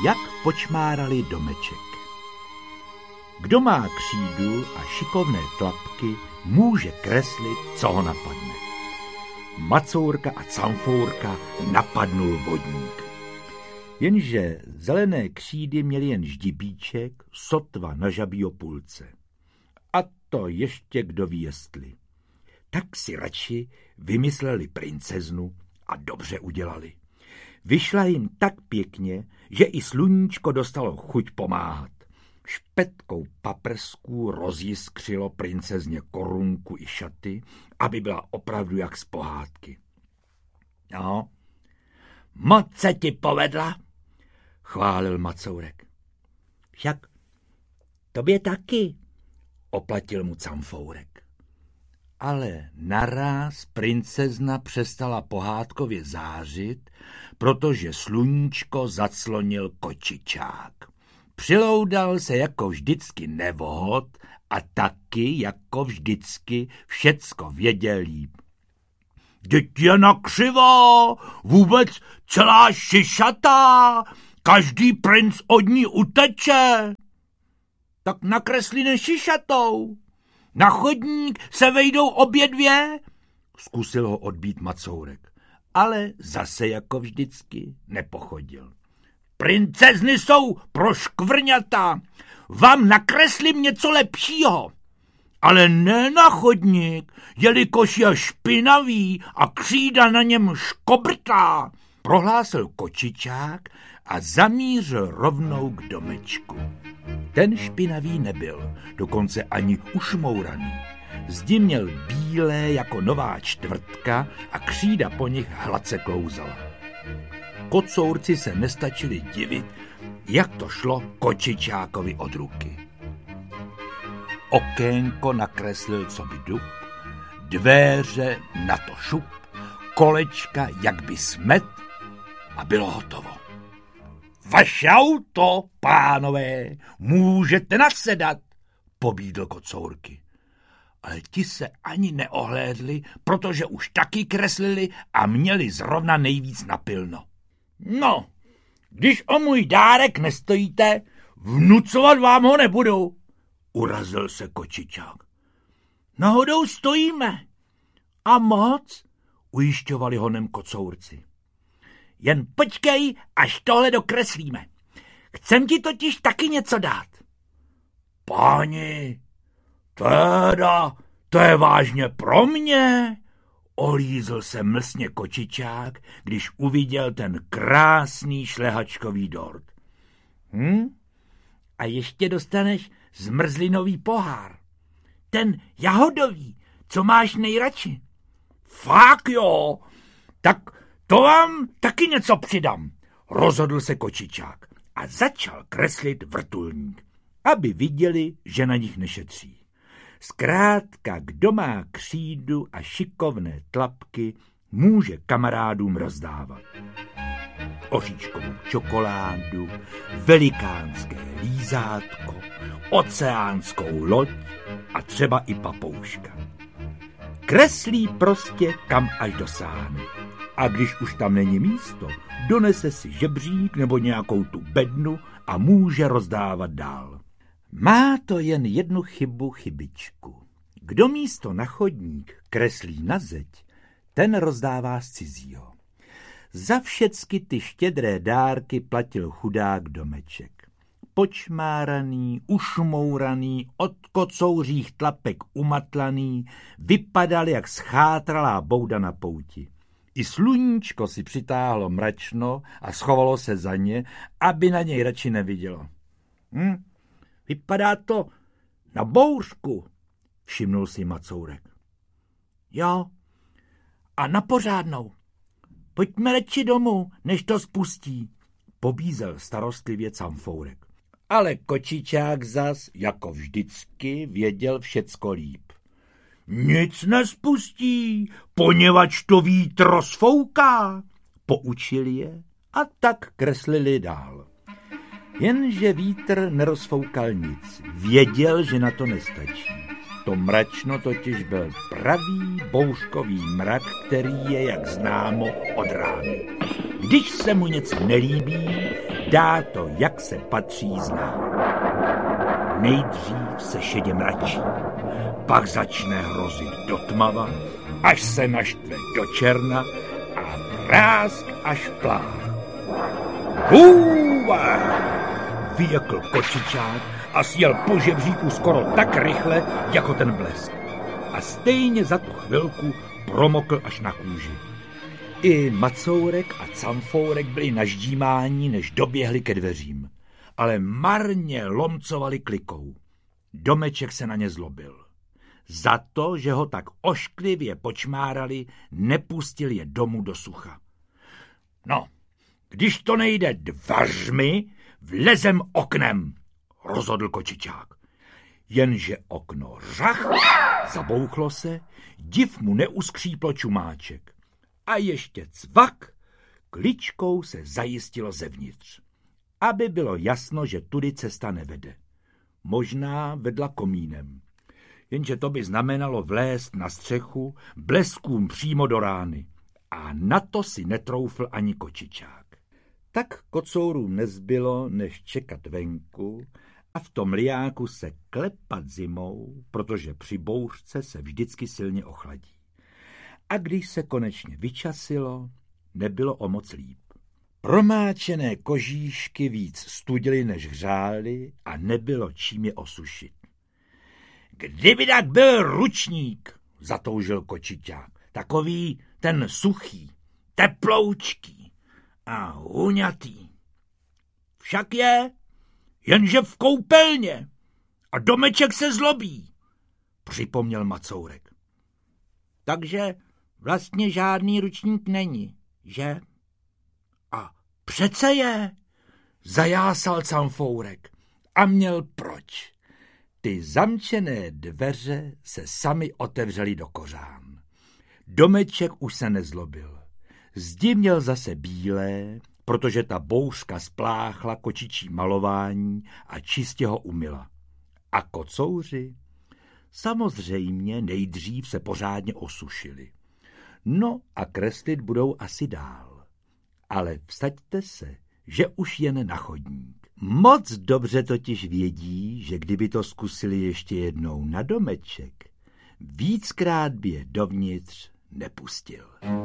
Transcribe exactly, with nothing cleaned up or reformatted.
jak počmárali domeček. Kdo má křídu a šikovné tlapky, může kreslit, co ho napadne. Macourka a Camfourka napadnul vodník. Jenže zelené křídy měly jen ždibíček, sotva na žabí půlce. A to ještě kdo ví jestli. Tak si radši vymysleli princeznu a dobře udělali. Vyšla jim tak pěkně, že i sluníčko dostalo chuť pomáhat. Špetkou paprsků rozjiskřilo princezně korunku i šaty, aby byla opravdu jak z pohádky. No, moc se ti povedla, chválil Macourek. Však tobě taky, oplatil mu Camfourek. Ale naráz princezna přestala pohádkově zářit, protože sluníčko zaclonil kočičák. Přiloudal se jako vždycky nevohod a taky jako vždycky všecko věděl líp. Vždyť je nakřivo, vůbec celá šišatá, každý princ od ní uteče. Tak nakreslí nešišatou. Na chodník se vejdou obě dvě, zkusil ho odbít Macourek, ale zase jako vždycky nepochodil. Princezny jsou proškvrňata, vám nakreslím něco lepšího, ale ne na chodník, jelikož je špinavý a křída na něm škobrtá, prohlásil kočičák a zamířil rovnou k domečku. Ten špinavý nebyl, dokonce ani ušmouraný. Zdi měl bílé jako nová čtvrtka a křída po nich hladce klouzala. Kocourci se nestačili divit, jak to šlo kočičákovi od ruky. Okénko nakreslil co by dub, dvéře na to šup, kolečka jak by smet a bylo hotovo. Vaše auto, pánové, můžete nasedat, pobídl kocourky. Ale ti se ani neohlédli, protože už taky kreslili a měli zrovna nejvíc napilno. No, když o můj dárek nestojíte, vnucovat vám ho nebudu, urazil se kočičák. Náhodou stojíme. A moc, ujišťovali honem kocourci. Jen počkej, až tohle dokreslíme. Chcem ti totiž taky něco dát. Páni, teda, to je vážně pro mě, olízl se mlsně kočičák, když uviděl ten krásný šlehačkový dort. Hm? A ještě dostaneš zmrzlinový pohár. Ten jahodový, co máš nejradši. Fakt jo, tak to vám taky něco přidám, rozhodl se kočičák a začal kreslit vrtulník, aby viděli, že na nich nešetří. Zkrátka, kdo má křídu a šikovné tlapky, může kamarádům rozdávat. Oříškovou čokoládu, velikánské lízátko, oceánskou loď a třeba i papouška. Kreslí prostě kam až dosáhne. A když už tam není místo, donese si žebřík nebo nějakou tu bednu a může rozdávat dál. Má to jen jednu chybu chybičku. Kdo místo na chodník kreslí na zeď, ten rozdává z cizího. Za všecky ty štědré dárky platil chudák domeček. Počmáraný, ušmouraný, od kocouřích tlapek umatlaný, vypadal jak schátralá bouda na pouti. I sluníčko si přitáhlo mračno a schovalo se za ně, aby na něj radši nevidělo. Hm, vypadá to na bouřku, všimnul si Macourek. Jo, a na pořádnou. Pojďme radši domů, než to spustí, pobízel starostlivě Camfourek. Ale kočičák zas, jako vždycky, věděl všecko líp. Nic nespustí, poněvadž to vítr rozfouká, poučil je a tak kreslili dál. Jenže vítr nerozfoukal nic, věděl, že na to nestačí. To mračno totiž byl pravý bouřkový mrak, který je, jak známo, od rány. Když se mu něco nelíbí, dá to, jak se patří, zná. Nejdřív se šedě mračí, pak začne hrozit do tmava, až se naštve do černa a prásk až plách. Hůva! Vyjekl kočičák a sjel po žebříku skoro tak rychle, jako ten blesk. A stejně za tu chvilku promokl až na kůži. I Macourek a Camfourek byli naždímáni, než doběhli ke dveřím. Ale marně lomcovali klikou. Domeček se na ně zlobil. Za to, že ho tak ošklivě počmárali, nepustil je domů do sucha. No, když to nejde dveřmi, vlezem oknem, rozhodl kočičák. Jenže okno řach, zabouchlo se, div mu neuskříplo čumáček. A ještě cvak, kličkou se zajistilo zevnitř. Aby bylo jasno, že tudy cesta nevede. Možná vedla komínem. Jenže to by znamenalo vlézt na střechu bleskům přímo do rány. A na to si netroufl ani kočičák. Tak kocourům nezbylo, než čekat venku a v tom liáku se klepat zimou, protože při bouřce se vždycky silně ochladí. A když se konečně vyčasilo, nebylo o moc líp. Promáčené kožíšky víc studily, než hřály a nebylo čím je osušit. Kdyby tak byl ručník, zatoužil kočičák, takový ten suchý, teploučký a huňatý. Však je, jenže v koupelně a domeček se zlobí, připomněl Macourek. Takže vlastně žádný ručník není, že? A přece je, zajásal Camfourek. A měl proč. Ty zamčené dveře se sami otevřely do kořán. Domeček už se nezlobil. Zdi měl zase bílé, protože ta bouřka spláchla kočičí malování a čistě ho umyla. A kocouři? Samozřejmě nejdřív se pořádně osušili. No a kreslit budou asi dál. Ale vsaďte se, že už jen na chodník. Moc dobře totiž vědí, že kdyby to zkusili ještě jednou na domeček, víckrát by je dovnitř nepustil.